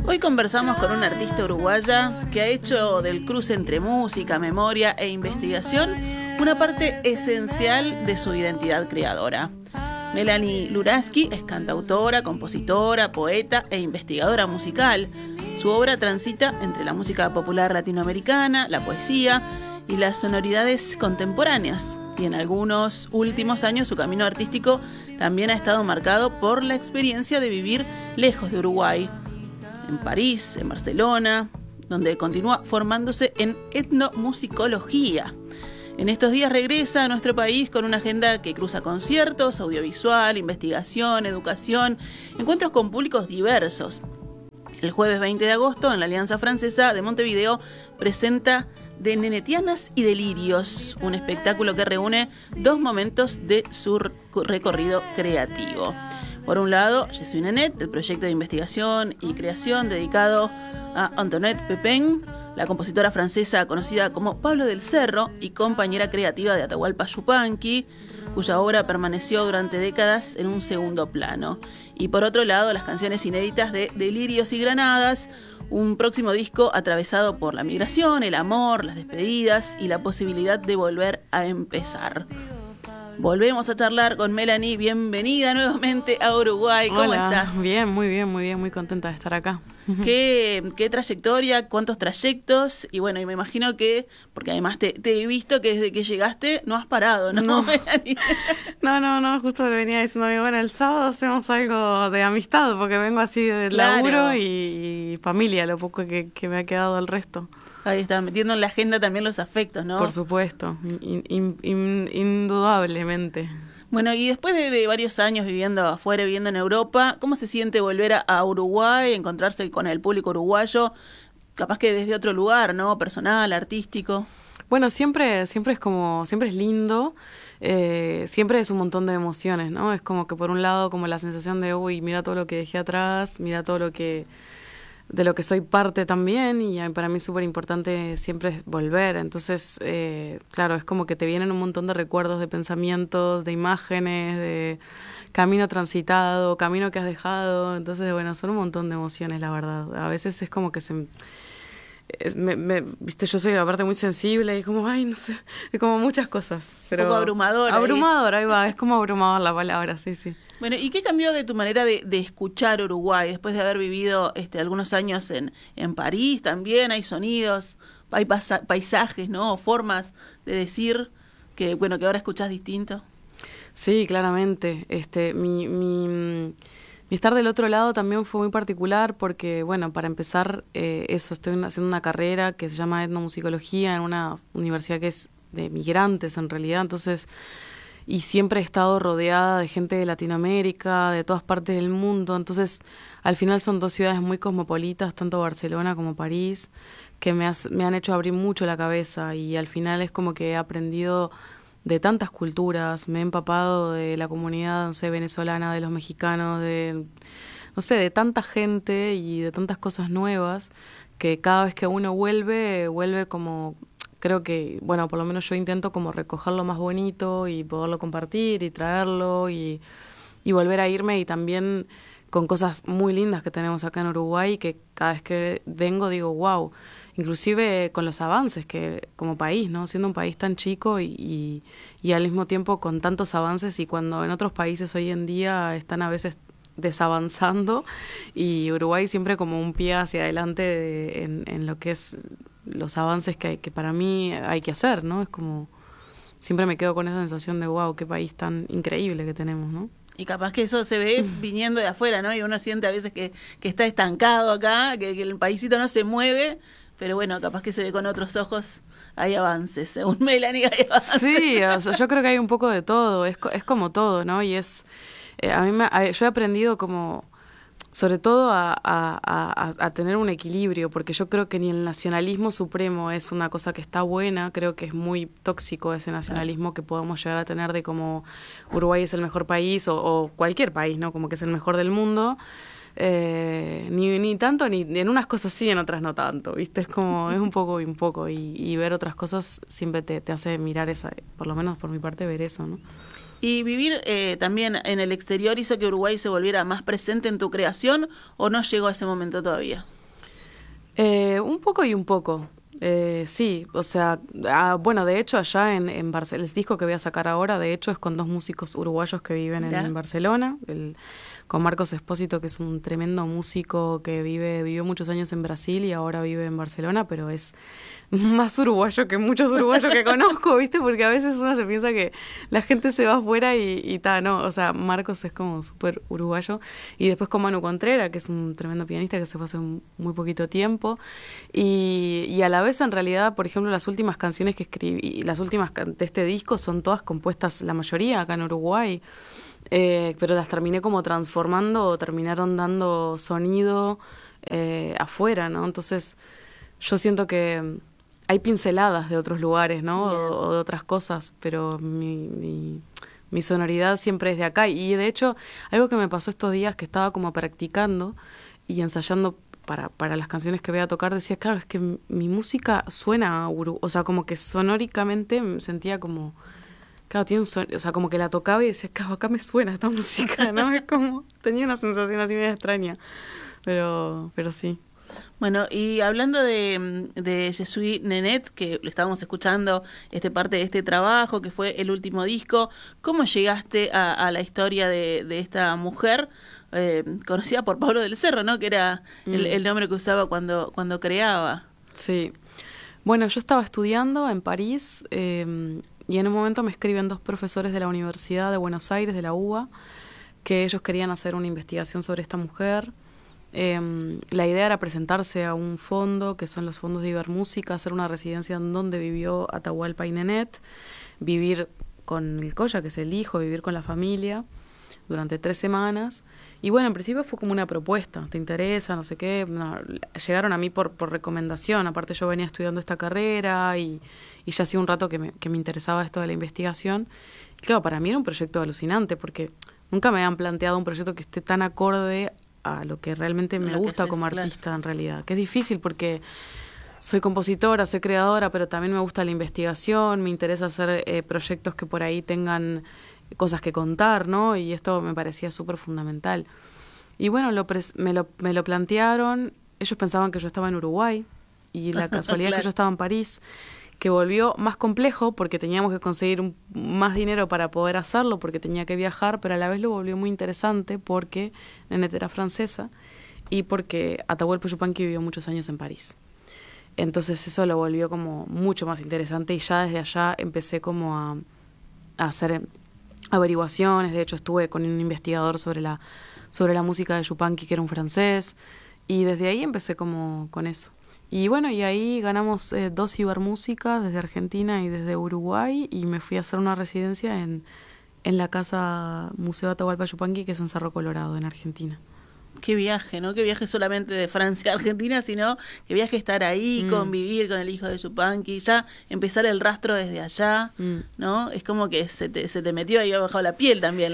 Hoy conversamos con una artista uruguaya que ha hecho del cruce entre música, memoria e investigación una parte esencial de su identidad creadora. Melanie Luraski es cantautora, compositora, poeta e investigadora musical. Su obra transita entre la música popular latinoamericana, la poesía y las sonoridades contemporáneas. Y en algunos últimos años su camino artístico también ha estado marcado por la experiencia de vivir lejos de Uruguay, en París, en Barcelona, donde continúa formándose en etnomusicología. En estos días regresa a nuestro país con una agenda que cruza conciertos, audiovisual, investigación, educación, encuentros con públicos diversos. El jueves 20 de agosto, en la Alianza Francesa de Montevideo, presenta De Nenetianas y Delirios, un espectáculo que reúne dos momentos de su recorrido creativo. Por un lado, Je suis Nenette, el proyecto de investigación y creación dedicado a Antoinette Pepin, la compositora francesa conocida como Pablo del Cerro y compañera creativa de Atahualpa Yupanqui, cuya obra permaneció durante décadas en un segundo plano. Y por otro lado, las canciones inéditas de Delirios y Granadas, un próximo disco atravesado por la migración, el amor, las despedidas y la posibilidad de volver a empezar. Volvemos a charlar con Melanie. Bienvenida nuevamente a Uruguay. ¿Cómo estás? Bien, muy contenta de estar acá. ¿Qué trayectoria? ¿Cuántos trayectos? Y bueno, y me imagino que, porque además te he visto que desde que llegaste no has parado, ¿no? Melanie? No, justo le venía diciendo, bueno, el sábado hacemos algo de amistad, porque vengo así de laburo y familia, lo poco que me ha quedado el resto. Ahí está, metiendo en la agenda también los afectos, ¿no? Por supuesto, indudablemente. Bueno, y después de varios años viviendo afuera, viviendo en Europa, ¿cómo se siente volver a Uruguay, encontrarse con el público uruguayo, capaz que desde otro lugar, ¿no? Personal, artístico. Bueno, siempre es lindo, siempre es un montón de emociones, ¿no? Es como que por un lado como la sensación de, uy, mira todo lo que dejé atrás, mira todo lo que de lo que soy parte también, y para mí es súper importante siempre volver. Entonces, claro, es como que te vienen un montón de recuerdos, de pensamientos, de imágenes, de camino transitado, camino que has dejado. Entonces, bueno, son un montón de emociones, la verdad. A veces es como que viste, yo soy aparte muy sensible y como, ay, no sé, es como muchas cosas. Pero un poco abrumador. Abrumador, ahí va, es como abrumador la palabra, sí. Bueno, ¿y qué cambió de tu manera de escuchar Uruguay después de haber vivido algunos años en París? También hay sonidos, hay paisajes, ¿no? Formas de decir que, bueno, que ahora escuchás distinto. Sí, claramente. Mi estar del otro lado también fue muy particular porque, bueno, para empezar, estoy haciendo una carrera que se llama etnomusicología en una universidad que es de migrantes en realidad, entonces, y siempre he estado rodeada de gente de Latinoamérica, de todas partes del mundo, entonces al final son dos ciudades muy cosmopolitas, tanto Barcelona como París, que me han hecho abrir mucho la cabeza, y al final es como que he aprendido de tantas culturas, me he empapado de la comunidad, no sé, venezolana, de los mexicanos, de tanta gente y de tantas cosas nuevas, que cada vez que uno vuelve como, creo que, bueno, por lo menos yo intento como recoger lo más bonito y poderlo compartir y traerlo y volver a irme, y también con cosas muy lindas que tenemos acá en Uruguay, que cada vez que vengo digo, wow, inclusive con los avances que como país, ¿no? Siendo un país tan chico y al mismo tiempo con tantos avances, y cuando en otros países hoy en día están a veces desavanzando, y Uruguay siempre como un pie hacia adelante en lo que es los avances que para mí hay que hacer, ¿no? Es como, siempre me quedo con esa sensación de wow, qué país tan increíble que tenemos, ¿no? Y capaz que eso se ve viniendo de afuera, ¿no? Y uno siente a veces que está estancado acá, que el paisito no se mueve, pero bueno, capaz que se ve con otros ojos, hay avances, según Melanie, hay avances. Sí, o sea, yo creo que hay un poco de todo, es como todo, ¿no? Y es, yo he aprendido como, sobre todo a tener un equilibrio, porque yo creo que ni el nacionalismo supremo es una cosa que está buena, creo que es muy tóxico ese nacionalismo que podemos llegar a tener de como Uruguay es el mejor país, o cualquier país, ¿no? Como que es el mejor del mundo. Ni tanto, ni en unas cosas sí, en otras no tanto, ¿viste? Es como, es un poco y ver otras cosas siempre te hace mirar esa, por lo menos por mi parte, ver eso, ¿no? ¿Y vivir también en el exterior hizo que Uruguay se volviera más presente en tu creación, o no llegó a ese momento todavía? Un poco y un poco. Sí, o sea, bueno, de hecho allá en Barcelona, el disco que voy a sacar ahora, de hecho, es con 2 músicos uruguayos que viven en Barcelona, con Marcos Espósito, que es un tremendo músico que vivió muchos años en Brasil y ahora vive en Barcelona, pero es más uruguayo que muchos uruguayos que conozco, ¿viste? Porque a veces uno se piensa que la gente se va afuera y ta, no, o sea, Marcos es como súper uruguayo. Y después con Manu Contrera, que es un tremendo pianista que se fue hace muy poquito tiempo. Y a la vez, en realidad, por ejemplo, las últimas canciones que escribí, las últimas de este disco son todas compuestas, la mayoría acá en Uruguay. Pero las terminé como transformando, terminaron dando sonido afuera, ¿no? Entonces yo siento que hay pinceladas de otros lugares, ¿no? O de otras cosas, pero mi sonoridad siempre es de acá. Y de hecho, algo que me pasó estos días, que estaba como practicando y ensayando para las canciones que voy a tocar, decía, claro, es que mi música suena a o sea, como que sonóricamente me sentía como... Claro, tiene o sea, como que la tocaba y decía, claro, acá me suena esta música, ¿no? Es como, tenía una sensación así medio extraña, pero sí. Bueno, y hablando de Je suis Nénette, que lo estábamos escuchando, parte de este trabajo, que fue el último disco, ¿cómo llegaste a la historia de esta mujer, conocida por Pablo del Cerro, ¿no? Que era el nombre que usaba cuando creaba. Sí. Bueno, yo estaba estudiando en París, y en un momento me escriben 2 profesores de la Universidad de Buenos Aires, de la UBA, que ellos querían hacer una investigación sobre esta mujer. La idea era presentarse a un fondo, que son los fondos de Ibermúsica, hacer una residencia en donde vivió Atahualpa y Nénette, vivir con el Colla, que es el hijo, vivir con la familia durante 3 semanas. Y bueno, en principio fue como una propuesta, ¿te interesa? No sé qué. No, llegaron a mí por recomendación, aparte yo venía estudiando esta carrera y ya hacía un rato que me interesaba esto de la investigación. Y claro, para mí era un proyecto alucinante, porque nunca me habían planteado un proyecto que esté tan acorde a lo que realmente me gusta como artista, en realidad. Que es difícil porque soy compositora, soy creadora, pero también me gusta la investigación, me interesa hacer proyectos que por ahí tengan cosas que contar, ¿no? Y esto me parecía súper fundamental. Y bueno, me lo plantearon, ellos pensaban que yo estaba en Uruguay, y la casualidad es que yo estaba en París, que volvió más complejo porque teníamos que conseguir más dinero para poder hacerlo, porque tenía que viajar, pero a la vez lo volvió muy interesante porque Nénette era francesa y porque Atahualpa Yupanqui vivió muchos años en París. Entonces eso lo volvió como mucho más interesante y ya desde allá empecé como a hacer averiguaciones. De hecho estuve con un investigador sobre la música de Yupanqui, que era un francés, y desde ahí empecé como con eso. Y bueno, y ahí ganamos 2 Ibermúsicas desde Argentina y desde Uruguay, y me fui a hacer una residencia en la casa Museo Atahualpa Yupanqui, que es en Cerro Colorado, en Argentina. Qué viaje, ¿no? Qué viaje solamente de Francia a Argentina, sino que viaje estar ahí, convivir con el hijo de Yupanqui, ya empezar el rastro desde allá, ¿no? Es como que se te metió ahí abajo la piel también.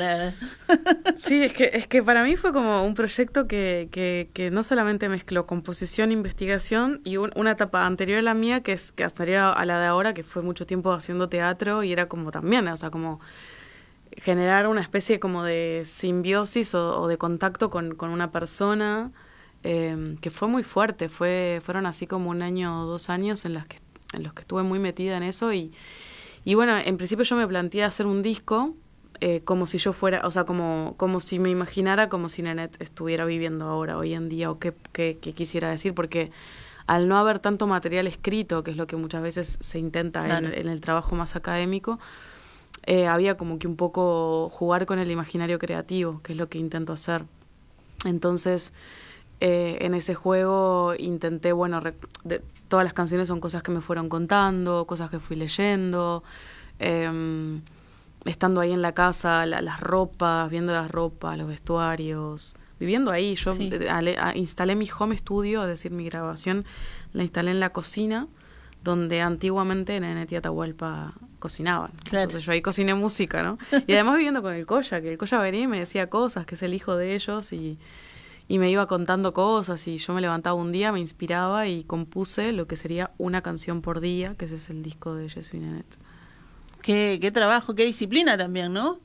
Sí, es que para mí fue como un proyecto que no solamente mezcló composición, investigación y una etapa anterior a la mía, que anterior a la de ahora, que fue mucho tiempo haciendo teatro, y era como también, o sea, como generar una especie como de simbiosis o de contacto con una persona, que fue muy fuerte. Fueron así como 1 año o 2 años en los que estuve muy metida en eso, y bueno, en principio yo me planteé hacer un disco como si yo fuera, o sea, como si me imaginara como si Nénette estuviera viviendo ahora, hoy en día, o qué quisiera decir, porque al no haber tanto material escrito, que es lo que muchas veces se intenta, claro, en el trabajo más académico, había como que un poco jugar con el imaginario creativo, que es lo que intento hacer. Entonces, en ese juego intenté, bueno, todas las canciones son cosas que me fueron contando, cosas que fui leyendo, estando ahí en la casa, las ropas, viendo las ropas, los vestuarios, viviendo ahí. Yo instalé mi home studio, es decir, mi grabación la instalé en la cocina, donde antiguamente Nénette y Atahualpa cocinaban. Claro. Entonces yo ahí cociné música, ¿no? Y además viviendo con el Colla, que el Colla venía y me decía cosas, que es el hijo de ellos, y me iba contando cosas, y yo me levantaba un día, me inspiraba y compuse lo que sería una canción por día, que ese es el disco de Je suis Nénette. Qué trabajo, qué disciplina también, ¿no?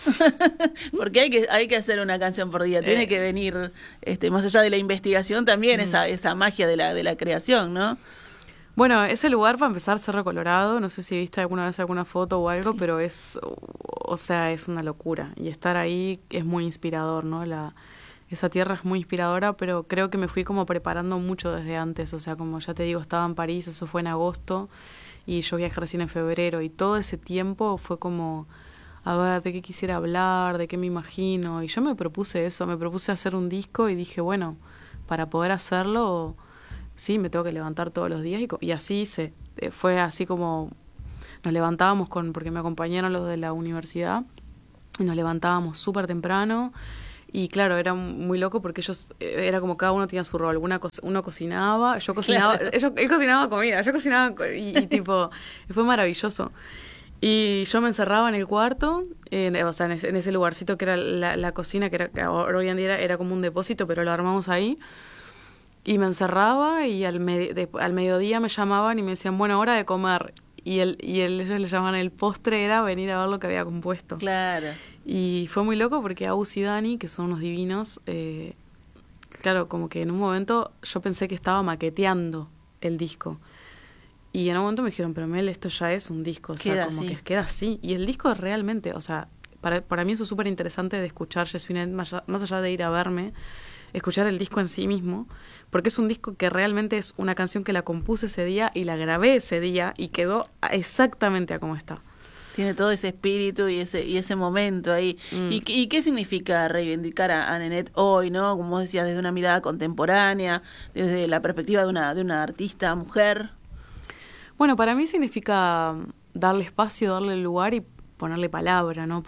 Porque hay que hacer una canción por día, tiene que venir, más allá de la investigación, también esa magia de la creación, ¿no? Bueno, ese lugar, para empezar, Cerro Colorado, no sé si viste alguna vez alguna foto o algo, sí, pero es una locura. Y estar ahí es muy inspirador, ¿no? Esa tierra es muy inspiradora, pero creo que me fui como preparando mucho desde antes. O sea, como ya te digo, estaba en París, eso fue en agosto, y yo viajé recién en febrero, y todo ese tiempo fue como, a ver, de qué quisiera hablar, de qué me imagino. Y yo me propuse eso, me propuse hacer un disco y dije, bueno, para poder hacerlo, sí, me tengo que levantar todos los días, y así hice. Fue así como nos levantábamos porque me acompañaron los de la universidad, y nos levantábamos súper temprano. Y claro, era muy loco porque ellos, era como cada uno tenía su rol. Uno cocinaba, yo cocinaba, claro. Él cocinaba comida, yo cocinaba y tipo, fue maravilloso. Y yo me encerraba en el cuarto, o sea, en ese lugarcito que era la cocina, que hoy en día era como un depósito, pero lo armamos ahí. Y me encerraba y al mediodía me llamaban y me decían, bueno, hora de comer. Y ellos le llamaban el postre, era venir a ver lo que había compuesto. Claro. Y fue muy loco porque Agus y Dani, que son unos divinos, claro, como que en un momento yo pensé que estaba maqueteando el disco. Y en un momento me dijeron, pero Mel, esto ya es un disco, o sea, como que queda así. Y el disco realmente, o sea, para mí eso es súper interesante de escuchar Jesuinet, más allá de ir a verme, escuchar el disco en sí mismo, porque es un disco que realmente es una canción que la compuse ese día y la grabé ese día y quedó exactamente a como está. Tiene todo ese espíritu y ese momento ahí. ¿Y qué significa reivindicar a Nenette hoy, no? Como vos decías, desde una mirada contemporánea, desde la perspectiva de una artista mujer. Bueno, para mí significa darle espacio, darle lugar y ponerle palabra, ¿no?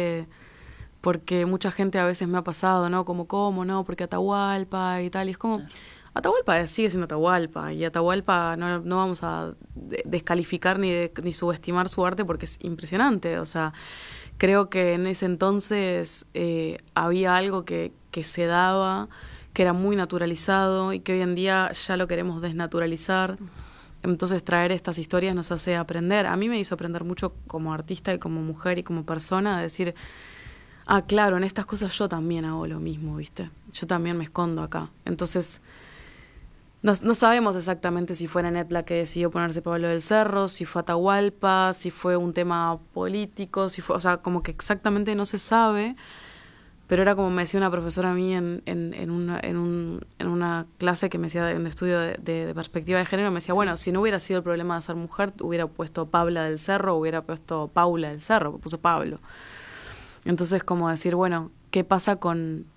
Porque mucha gente a veces me ha pasado, ¿no? ¿Cómo no? Porque Atahualpa y tal. Y es como, Atahualpa sigue siendo Atahualpa. Y Atahualpa no vamos a descalificar ni subestimar su arte porque es impresionante. O sea, creo que en ese entonces había algo que se daba, que era muy naturalizado y que hoy en día ya lo queremos desnaturalizar. Entonces traer estas historias nos hace aprender. A mí me hizo aprender mucho como artista y como mujer y como persona, de decir, claro, en estas cosas yo también hago lo mismo, ¿viste? Yo también me escondo acá. Entonces, no sabemos exactamente si fue Nenette la que decidió ponerse Pablo del Cerro, si fue Atahualpa, si fue un tema político, o sea, como que exactamente no se sabe. Pero era como me decía una profesora a mí en una clase que me decía en estudio de perspectiva de género, me decía, bueno, si no hubiera sido el problema de ser mujer, hubiera puesto Pabla del Cerro, hubiera puesto Paula del Cerro, puso Pablo. Entonces, como decir, bueno, ¿qué pasa con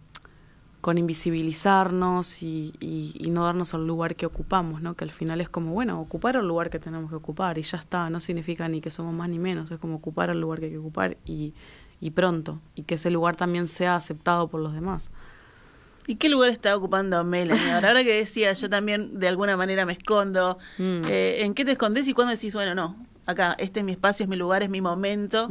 invisibilizarnos y no darnos el lugar que ocupamos, ¿no? Que al final es como, bueno, ocupar el lugar que tenemos que ocupar y ya está, no significa ni que somos más ni menos, es como ocupar el lugar que hay que ocupar y pronto, y que ese lugar también sea aceptado por los demás. ¿Y qué lugar está ocupando Melanie? Ahora que decía, yo también de alguna manera me escondo, ¿en qué te escondes y cuándo decís, bueno, no, acá, este es mi espacio, es mi lugar, es mi momento?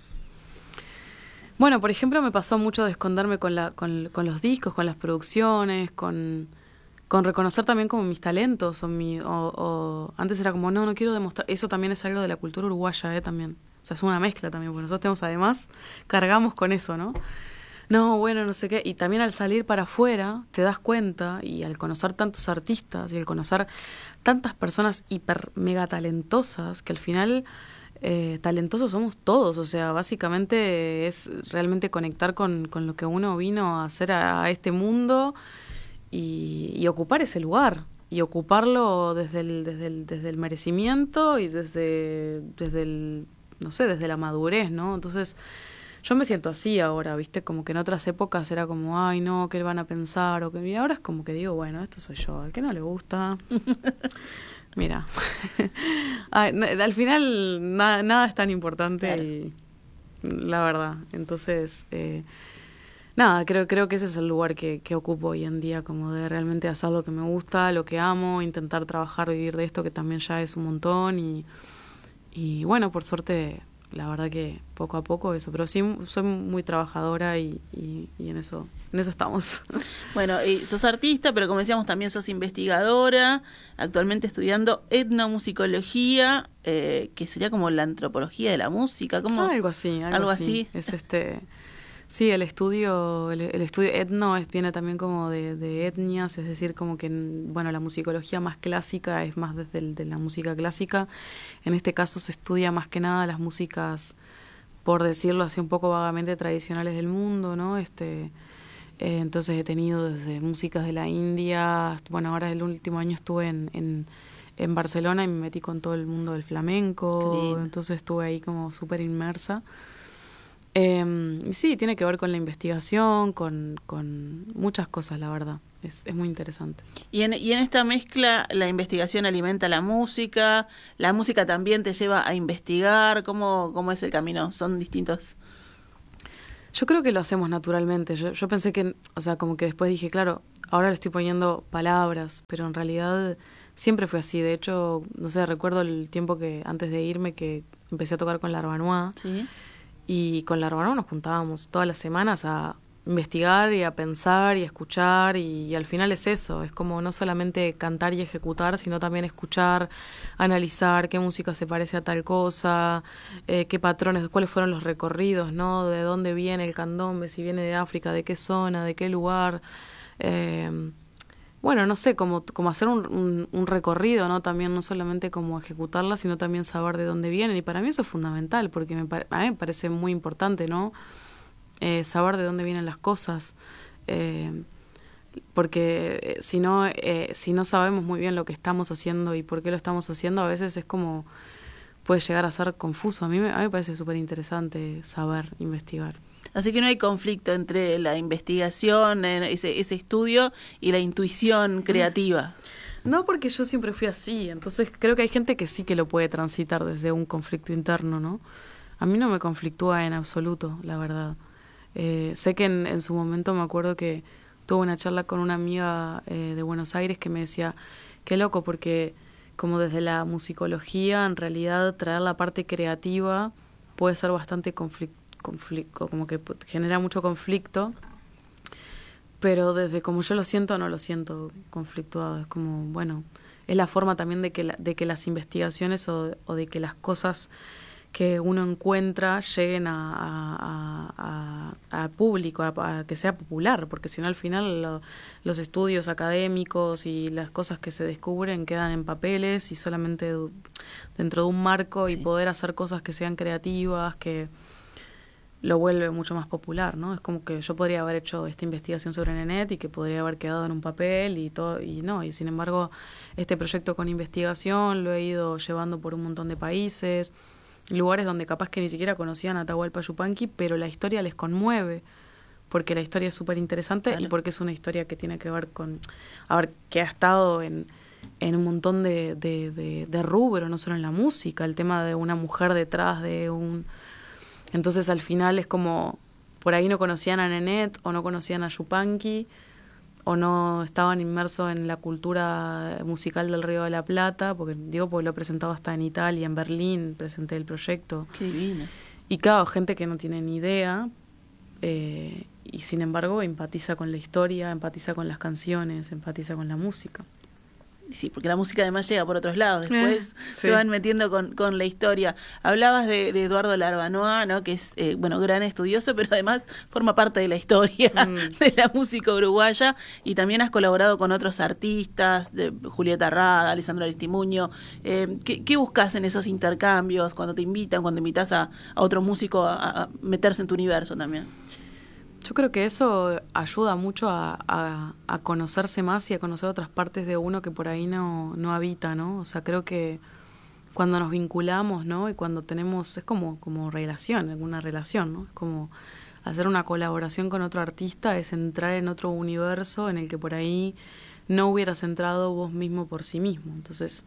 Bueno, por ejemplo, me pasó mucho de esconderme con los discos, con las producciones, con reconocer también como mis talentos, o antes era como, no quiero demostrar, eso también es algo de la cultura uruguaya, también. O sea, es una mezcla también, porque nosotros tenemos además, cargamos con eso, ¿no? No, bueno, no sé qué. Y también al salir para afuera te das cuenta, y al conocer tantos artistas y al conocer tantas personas hiper mega talentosas, que al final talentosos somos todos. O sea, básicamente es realmente conectar con lo que uno vino a hacer a este mundo y ocupar ese lugar. Y ocuparlo desde el merecimiento y desde la madurez, ¿no? Entonces, yo me siento así ahora, ¿viste? Como que en otras épocas era como, ay, no, ¿qué van a pensar? Y ahora es como que digo, bueno, esto soy yo, al que no le gusta. Mira, al final nada es tan importante, claro. Y la verdad, entonces, nada, creo que ese es el lugar que ocupo hoy en día, como de realmente hacer lo que me gusta, lo que amo, intentar trabajar, vivir de esto, que también ya es un montón, y bueno, por suerte la verdad que poco a poco eso, pero sí soy muy trabajadora y en eso estamos. Bueno, y sos artista, pero como decíamos también sos investigadora, actualmente estudiando etnomusicología, que sería como la antropología de la música, como algo así. Es sí, el estudio etno viene también como de etnias, es decir, como que, bueno, la musicología más clásica es más desde de la música clásica. En este caso se estudia más que nada las músicas, por decirlo así un poco vagamente, tradicionales del mundo, ¿no? Entonces he tenido desde músicas de la India, bueno, ahora el último año estuve en Barcelona y me metí con todo el mundo del flamenco, entonces estuve ahí como súper inmersa. Y sí, tiene que ver con la investigación, con muchas cosas, la verdad. Es muy interesante. Y en esta mezcla, la investigación alimenta la música también te lleva a investigar. ¿Cómo es el camino? ¿Son distintos? Yo creo que lo hacemos naturalmente. Yo pensé que, o sea, como que después dije, claro, ahora le estoy poniendo palabras, pero en realidad siempre fue así. De hecho, no sé, recuerdo el tiempo que antes de irme que empecé a tocar con la Arbanoa. Sí. Y con la Arbanoa nos juntábamos todas las semanas a investigar y a pensar y a escuchar y al final es eso, es como no solamente cantar y ejecutar, sino también escuchar, analizar qué música se parece a tal cosa, qué patrones, cuáles fueron los recorridos, ¿no? De dónde viene el candombe, si viene de África, de qué zona, de qué lugar. Bueno, no sé, como hacer un recorrido, ¿no? También no solamente como ejecutarla, sino también saber de dónde vienen. Y para mí eso es fundamental, porque a mí me parece muy importante, ¿no? Saber de dónde vienen las cosas. Porque si no sabemos muy bien lo que estamos haciendo y por qué lo estamos haciendo, a veces es como puede llegar a ser confuso. A mí me parece súper interesante saber, investigar. Así que no hay conflicto entre la investigación, ese estudio y la intuición creativa. No, porque yo siempre fui así, entonces creo que hay gente que sí que lo puede transitar desde un conflicto interno, ¿no? A mí no me conflictúa en absoluto, la verdad. Sé que en su momento me acuerdo que tuve una charla con una amiga de Buenos Aires que me decía, qué loco, porque como desde la musicología, en realidad traer la parte creativa puede ser bastante conflicto, como que genera mucho conflicto, pero desde como yo lo siento, no lo siento conflictuado. Es como, bueno, es la forma también de que las investigaciones o de que las cosas que uno encuentra lleguen a público, a que sea popular, porque si no al final los estudios académicos y las cosas que se descubren quedan en papeles y solamente dentro de un marco, y poder hacer cosas que sean creativas, que lo vuelve mucho más popular, ¿no? Es como que yo podría haber hecho esta investigación sobre Nenet y que podría haber quedado en un papel y todo, y no, y sin embargo este proyecto con investigación lo he ido llevando por un montón de países, lugares donde capaz que ni siquiera conocían a Atahualpa Yupanqui, pero la historia les conmueve, porque la historia es súper interesante. Claro. Y porque es una historia que tiene que ver con, que ha estado en un montón de rubro, no solo en la música, el tema de una mujer detrás de un... Entonces al final es como, por ahí no conocían a Nenet o no conocían a Yupanqui o no estaban inmersos en la cultura musical del Río de la Plata, porque lo he presentado hasta en Italia, en Berlín, presenté el proyecto. Qué divino. Y claro, gente que no tiene ni idea y sin embargo empatiza con la historia, empatiza con las canciones, empatiza con la música. Sí, porque la música además llega por otros lados, después se van metiendo con la historia. Hablabas de Eduardo Larbanoa, ¿no? Que es, gran estudioso, pero además forma parte de la historia de la música uruguaya, y también has colaborado con otros artistas, de Julieta Rada, Alessandro Aristimuño. ¿Qué buscas en esos intercambios cuando te invitan, cuando invitas a otro músico a meterse en tu universo también? Yo creo que eso ayuda mucho a conocerse más y a conocer otras partes de uno que por ahí no habita, ¿no? O sea, creo que cuando nos vinculamos, ¿no? Y cuando tenemos, es como relación, alguna relación, ¿no? Es como hacer una colaboración con otro artista, es entrar en otro universo en el que por ahí no hubieras entrado vos mismo por sí mismo. Entonces,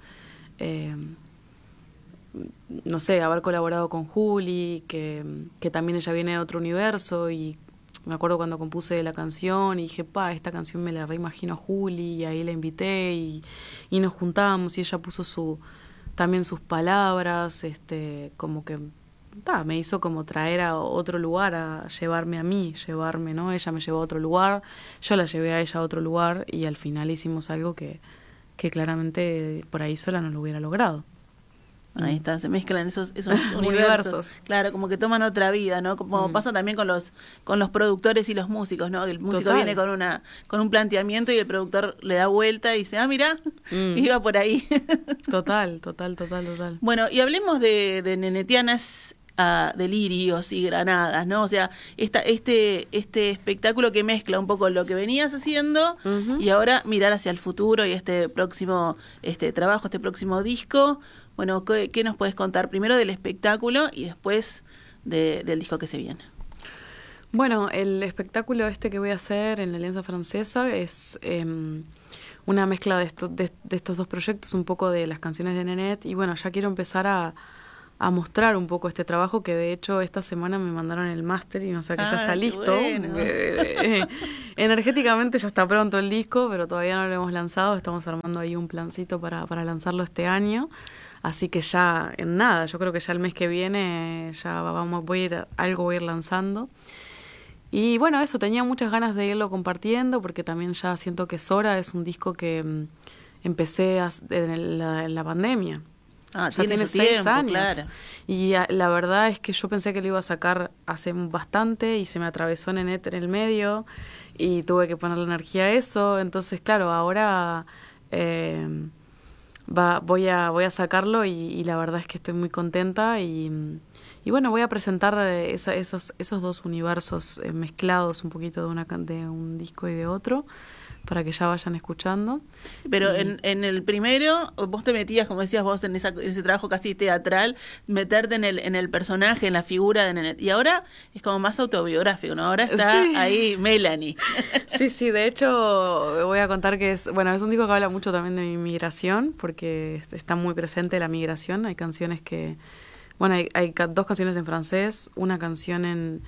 no sé, haber colaborado con Juli, que también ella viene de otro universo, y me acuerdo cuando compuse la canción y dije, esta canción me la reimagino a Juli, y ahí la invité y nos juntamos y ella puso también sus palabras, como que me hizo como traer a otro lugar, a llevarme a mí, ¿no? Ella me llevó a otro lugar, yo la llevé a ella a otro lugar y al final hicimos algo que claramente por ahí sola no lo hubiera logrado. Ahí está, se mezclan esos universos. Claro, como que toman otra vida, ¿no? Como pasa también con los productores y los músicos, ¿no? El músico viene con un planteamiento y el productor le da vuelta y dice, mirá, iba por ahí. Total. Bueno, y hablemos de Nenetianas a delirios y granadas, ¿no? O sea, este espectáculo que mezcla un poco lo que venías haciendo y ahora mirar hacia el futuro y este próximo trabajo, este próximo disco. Bueno, ¿qué nos puedes contar primero del espectáculo y después del disco que se viene? Bueno, el espectáculo que voy a hacer en la Alianza Francesa es una mezcla de estos dos proyectos, un poco de las canciones de Nenet, y bueno, ya quiero empezar a mostrar un poco este trabajo, que de hecho esta semana me mandaron el máster y no sé, que ya está listo. Bueno. Energéticamente ya está pronto el disco, pero todavía no lo hemos lanzado, estamos armando ahí un plancito para lanzarlo este año. Así que ya en nada, yo creo que ya el mes que viene ya voy a ir lanzando. Y bueno, eso, tenía muchas ganas de irlo compartiendo porque también ya siento que Sora es un disco que empecé en la pandemia. Ya tiene 6 años. Claro. Y la verdad es que yo pensé que lo iba a sacar hace bastante y se me atravesó Nenet en el medio y tuve que ponerle energía a eso. Entonces, claro, ahora voy a sacarlo y la verdad es que estoy muy contenta y bueno, voy a presentar esos dos universos mezclados un poquito de un disco y de otro para que ya vayan escuchando. Pero en el primero vos te metías, como decías vos, en ese trabajo casi teatral, meterte en el personaje, en la figura de Nenet. Y ahora es como más autobiográfico, ¿no? Ahora está ahí Melanie. Sí, de hecho voy a contar que es un disco que habla mucho también de mi migración, porque está muy presente la migración. Hay canciones que... Bueno, hay 2 canciones en francés, una canción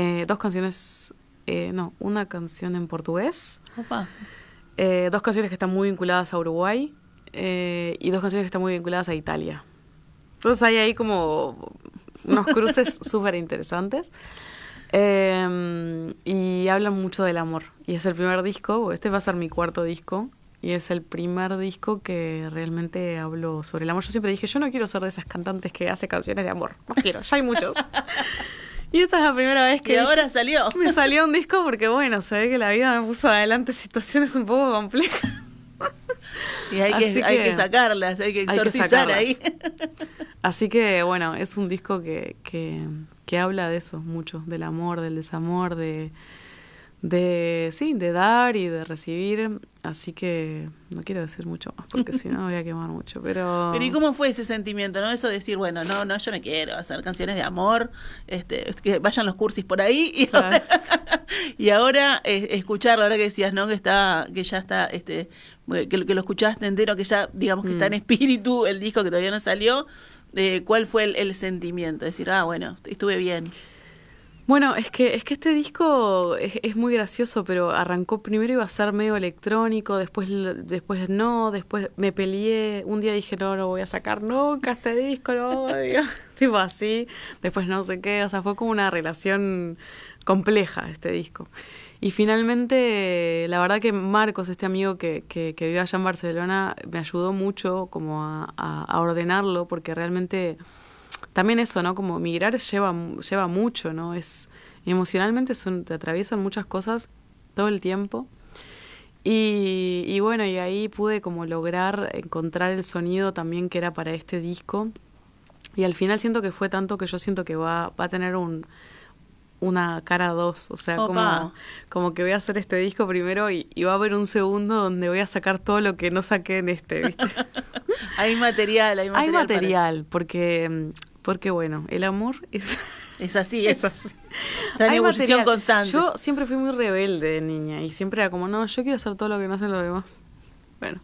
una canción en portugués. Opa. 2 canciones que están muy vinculadas a Uruguay y 2 canciones que están muy vinculadas a Italia. Entonces hay ahí como unos cruces súper interesantes. Y hablan mucho del amor. Y es el primer disco, va a ser mi 4º disco, y es el primer disco que realmente hablo sobre el amor. Yo siempre dije, yo no quiero ser de esas cantantes que hace canciones de amor. No quiero, ya hay muchos. Y esta es la primera vez que... Y ahora salió. Me salió un disco porque, bueno, se ve que la vida me puso adelante situaciones un poco complejas. Y hay que sacarlas, hay que exorcizar ahí. Así que, bueno, es un disco que habla de eso mucho, del amor, del desamor, de dar y de recibir. Así que no quiero decir mucho más porque si no voy a quemar mucho, pero ¿y cómo fue ese sentimiento, no? Eso de decir, bueno, no, yo no quiero hacer canciones de amor, que vayan los cursis por ahí y ahora escucharlo, ahora que decías, ¿no? Que ya está que lo escuchaste entero, que ya digamos que está en espíritu el disco que todavía no salió. ¿Cuál fue el sentimiento? Decir, bueno, estuve bien. Bueno, es que este disco es muy gracioso, pero arrancó, primero iba a ser medio electrónico, después no, después me peleé, un día dije, no voy a sacar nunca este disco, lo odio, tipo así, después no sé qué, o sea, fue como una relación compleja este disco. Y finalmente, la verdad que Marcos, este amigo que vive allá en Barcelona, me ayudó mucho como a ordenarlo, porque realmente... También eso, ¿no? Como migrar lleva mucho, ¿no? Emocionalmente te atraviesan muchas cosas todo el tiempo. Y bueno, y ahí pude como lograr encontrar el sonido también que era para este disco. Y al final siento que fue tanto que yo siento que va a tener una cara 2, o sea, como que voy a hacer este disco primero y va a haber un segundo donde voy a sacar todo lo que no saqué en ¿viste? Hay material. Hay material, porque bueno, el amor es así. Está en evolución constante. Yo siempre fui muy rebelde de niña y siempre era como, no, yo quiero hacer todo lo que no hacen los demás. Bueno,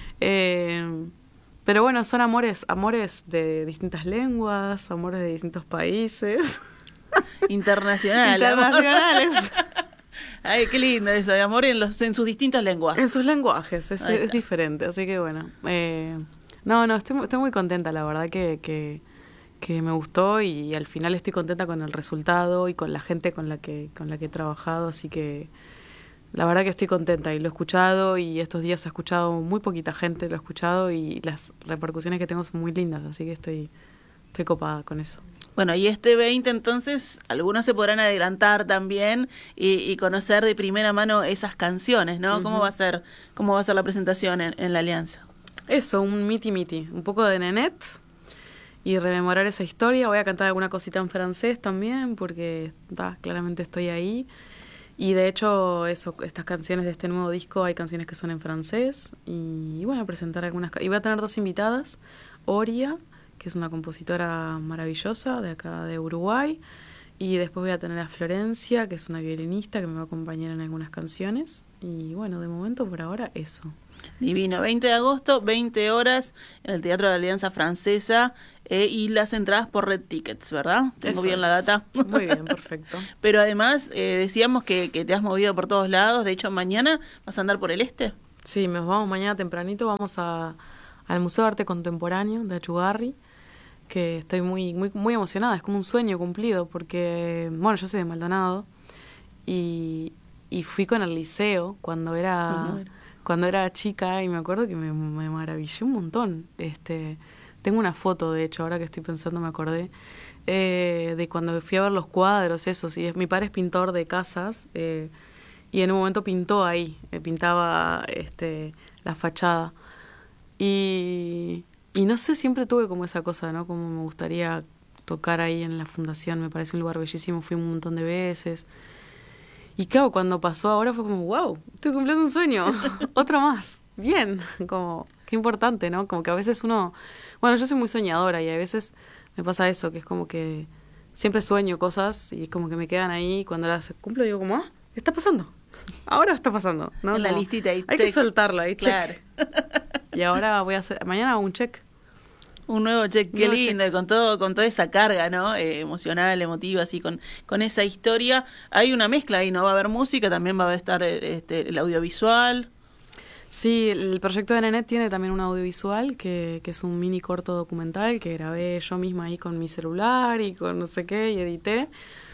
pero bueno, son amores de distintas lenguas, amores de distintos países. Internacionales. Ay, qué lindo eso, de amor en sus distintas lenguas. En sus lenguajes, es diferente, así que bueno. No, estoy muy contenta, la verdad que que me gustó y al final estoy contenta con el resultado y con la gente con la que he trabajado, así que la verdad que estoy contenta y lo he escuchado y estos días he escuchado muy poquita gente, lo he escuchado y las repercusiones que tengo son muy lindas, así que estoy copada con eso. Bueno, y este 20 entonces, algunos se podrán adelantar también y conocer de primera mano esas canciones, ¿no? Uh-huh. ¿Cómo va a ser la presentación en la Alianza? Eso, un miti, un poco de Nenette y rememorar esa historia. Voy a cantar alguna cosita en francés también, porque claramente estoy ahí. Y de hecho, estas canciones de este nuevo disco, hay canciones que son en francés. Y bueno, presentar algunas. Y voy a tener 2 invitadas. Oria, que es una compositora maravillosa de acá de Uruguay. Y después voy a tener a Florencia, que es una violinista que me va a acompañar en algunas canciones. Y bueno, de momento, por ahora, eso. Divino, 20 de agosto, 20 horas en el Teatro de la Alianza Francesa y las entradas por Red Tickets, ¿verdad? ¿Tengo bien la data? Muy bien, perfecto. Pero además decíamos que te has movido por todos lados, de hecho mañana vas a andar por el este. Sí, nos vamos mañana tempranito, vamos al Museo de Arte Contemporáneo de Achugarri, que estoy muy emocionada, es como un sueño cumplido, porque, bueno, yo soy de Maldonado y fui con el liceo cuando era chica y me acuerdo que me maravilló un montón. Tengo una foto, de hecho, ahora que estoy pensando me acordé, de cuando fui a ver los cuadros, esos. Y mi padre es pintor de casas y en un momento pintó ahí, pintaba la fachada. Y no sé, siempre tuve como esa cosa, ¿no? Como me gustaría tocar ahí en la fundación, me parece un lugar bellísimo, fui un montón de veces. Y claro, cuando pasó ahora fue como, wow, estoy cumpliendo un sueño, otro más, bien, como, qué importante, ¿no? Como que a veces yo soy muy soñadora y a veces me pasa eso, que es como que siempre sueño cosas y es como que me quedan ahí y cuando las cumplo digo como, está pasando, ahora está pasando, ¿no? En la listita ahí. Hay que soltarla ahí, claro. Y ahora mañana hago un check. Un nuevo check, qué lindo, y con toda esa carga, ¿no? Emocional, emotiva, así, con esa historia. Hay una mezcla ahí, ¿no? Va a haber música, también va a estar el audiovisual. Sí, el proyecto de Nenette tiene también un audiovisual, que es un mini corto documental que grabé yo misma ahí con mi celular y con no sé qué, y edité.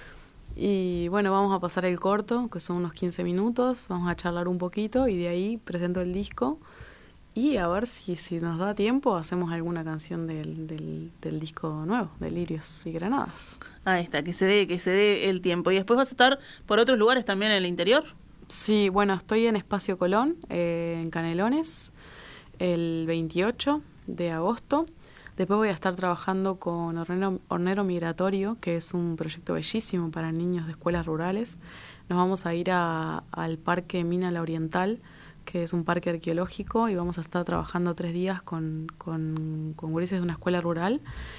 Y bueno, vamos a pasar el corto, que son unos 15 minutos, vamos a charlar un poquito y de ahí presento el disco. Y a ver si nos da tiempo, hacemos alguna canción del disco nuevo, de Lirios y Granadas. Ahí está, que se dé el tiempo. ¿Y después vas a estar por otros lugares también en el interior? Sí, bueno, estoy en Espacio Colón, en Canelones, el 28 de agosto. Después voy a estar trabajando con Hornero Migratorio, que es un proyecto bellísimo para niños de escuelas rurales. Nos vamos a ir al Parque Mina La Oriental, que es un parque arqueológico, y vamos a estar trabajando 3 días con gurises de una escuela rural,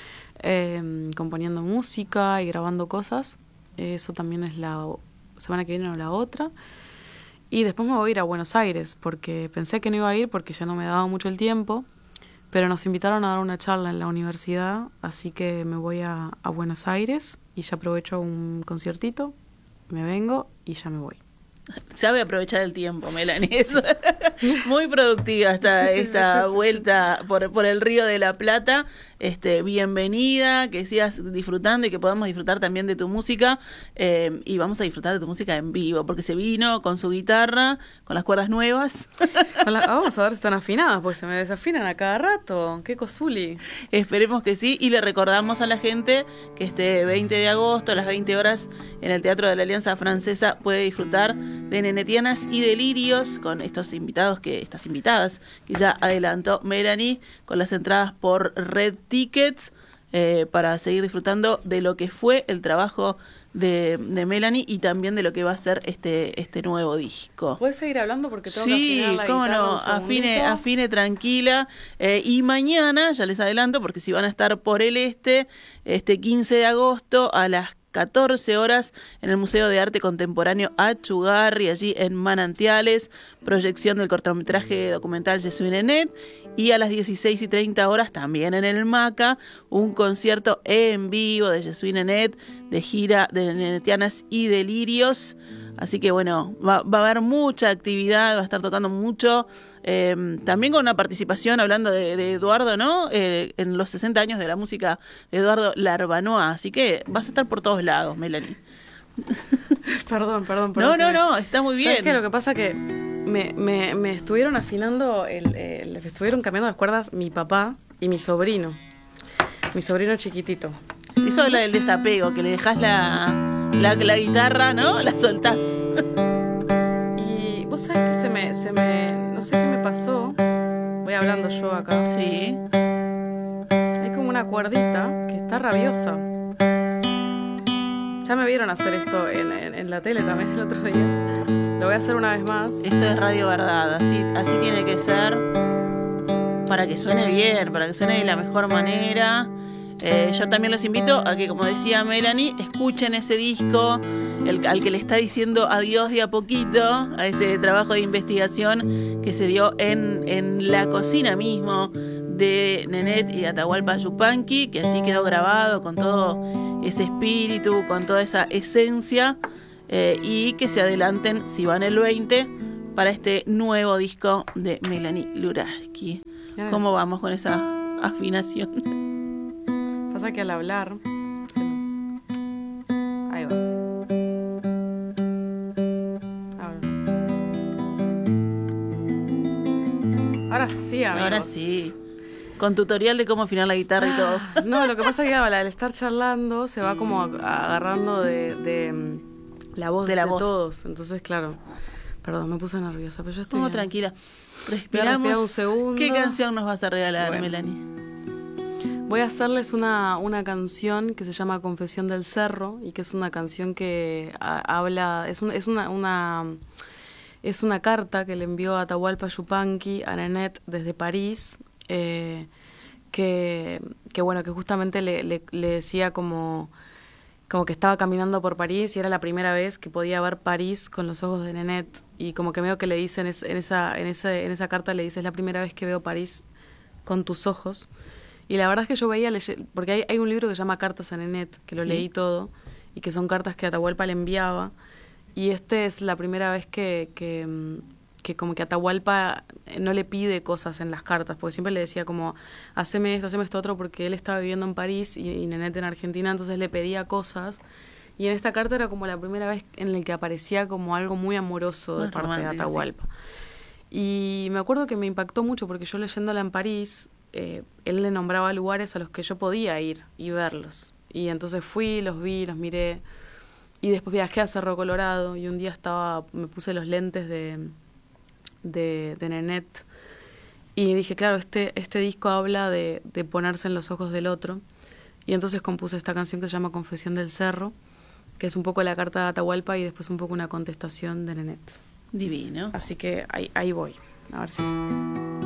componiendo música y grabando cosas. Eso también es la semana que viene o la otra. Y después me voy a ir a Buenos Aires, porque pensé que no iba a ir porque ya no me daba mucho el tiempo, pero nos invitaron a dar una charla en la universidad, así que me voy a Buenos Aires y ya aprovecho un conciertito, me vengo y ya me voy. Sabe aprovechar el tiempo, Melanie. Eso. Muy productiva esta vuelta por el Río de la Plata. Bienvenida, que sigas disfrutando y que podamos disfrutar también de tu música. Y vamos a disfrutar de tu música en vivo, porque se vino con su guitarra, con las cuerdas nuevas. Vamos a ver si están afinadas, porque se me desafinan a cada rato. ¡Qué cosuli! Esperemos que sí. Y le recordamos a la gente que este 20 de agosto, a las 20 horas, en el Teatro de la Alianza Francesa, puede disfrutar de Nenetianas y Delirios con estas invitadas que ya adelantó Melanie, con las entradas por Red Tickets, para seguir disfrutando de lo que fue el trabajo de Melanie y también de lo que va a ser este nuevo disco. ¿Puedes seguir hablando? Porque tengo que afinar la cómo guitarra no, afine tranquila. Y mañana, ya les adelanto, porque si van a estar por el este 15 de agosto a las 14 horas en el Museo de Arte Contemporáneo Achugarri, allí en Manantiales, proyección del cortometraje documental Je suis Nenette, y a las 16:30 también en el MACA, un concierto en vivo de Je suis Nenette, de gira de Nenetianas y Delirios. Así que bueno, va a haber mucha actividad, va a estar tocando mucho, también con una participación, hablando de Eduardo, ¿no? En los 60 años de la música de Eduardo Larbanois, así que vas a estar por todos lados, Melanie. Perdón. No, está muy bien. ¿Sabes qué? Lo que pasa que me estuvieron afinando, estuvieron cambiando las cuerdas mi papá y mi sobrino chiquitito. Eso habla del desapego, que le dejas la guitarra, ¿no? La soltás. Y vos sabés que no sé qué me pasó. Voy hablando yo acá. Sí. Hay como una cuerdita que está rabiosa. Ya me vieron hacer esto en la tele también el otro día. Lo voy a hacer una vez más. Esto es Radio Verdad, así tiene que ser, para que suene bien, para que suene de la mejor manera. Yo también los invito a que, como decía Melanie, escuchen ese disco, al que le está diciendo adiós de a poquito, a ese trabajo de investigación que se dio en la cocina mismo de Nenette y Atahualpa Yupanqui, que así quedó grabado con todo ese espíritu, con toda esa esencia, y que se adelanten, si van el 20, para este nuevo disco de Melanie Luraski. ¿Cómo vamos con esa afinación? Pasa que al hablar... Ahí va. Ahora sí, amigos. Ahora sí. Con tutorial de cómo afinar la guitarra y todo. No, lo que pasa es que al estar charlando se va como agarrando de la voz de todos. Entonces, claro. Perdón, me puse nerviosa, pero yo estoy bien. Tranquila. Respiramos un segundo. ¿Qué canción nos vas a regalar, Melanie? Voy a hacerles una canción que se llama Confesión del Cerro, y que es una canción que habla, es una carta que le envió Atahualpa Yupanqui a Nenette desde París, que justamente le decía como que estaba caminando por París y era la primera vez que podía ver París con los ojos de Nenette, y como que veo que le dice en esa carta, le dice: es la primera vez que veo París con tus ojos. Y la verdad es que yo veía, porque hay un libro que se llama Cartas a Nenette, que lo leí todo, y que son cartas que Atahualpa le enviaba, y es la primera vez que como que Atahualpa no le pide cosas en las cartas, porque siempre le decía como: haceme esto otro, porque él estaba viviendo en París y Nenette en Argentina, entonces le pedía cosas, y en esta carta era como la primera vez en la que aparecía como algo muy amoroso de parte de Atahualpa. Sí. Y me acuerdo que me impactó mucho, porque yo leyéndola en París, él le nombraba lugares a los que yo podía ir y verlos. Y entonces fui, los vi, los miré. Y después viajé a Cerro Colorado y un día me puse los lentes de Nenette. Y dije, claro, este disco habla de ponerse en los ojos del otro. Y entonces compuse esta canción que se llama Confesión del Cerro, que es un poco la carta de Atahualpa y después un poco una contestación de Nenette. Divino. Así que ahí voy. A ver si...